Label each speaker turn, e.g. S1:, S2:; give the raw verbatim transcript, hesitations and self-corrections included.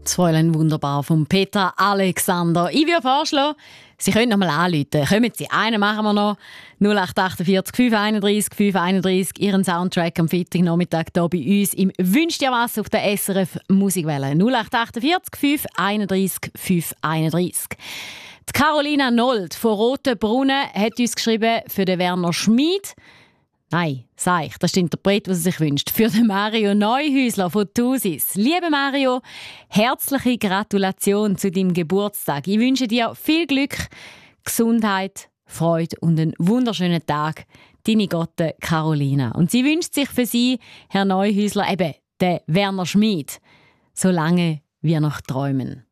S1: Das Fräulein Wunderbar von Peter Alexander. Ich würde vorschlagen, Sie können noch mal anrufen. Kommen Sie, einen machen wir noch. null acht achtundvierzig fünf einunddreißig fünf einunddreißig. Ihren Soundtrack am Freitagnachmittag hier bei uns im «Wünsch dir was» auf der S R F Musikwelle. null acht achtundvierzig fünf einunddreißig fünf einunddreißig. Die Carolina Nold von Rotenbrunnen hat uns geschrieben für den Werner Schmid. Nein, sag ich, das ist der Interpret, was er sich wünscht. Für den Mario Neuhäusler von Thusis. Liebe Mario, herzliche Gratulation zu deinem Geburtstag. Ich wünsche dir viel Glück, Gesundheit, Freude und einen wunderschönen Tag. Deine Gotte Carolina. Und sie wünscht sich für Sie, Herr Neuhäusler, eben den Werner Schmid, solange wir noch träumen.